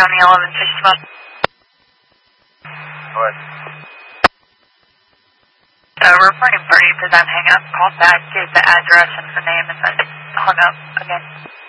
County 1161. What? Reporting party present hang up, called back, gave the address and the name, and then hung up again.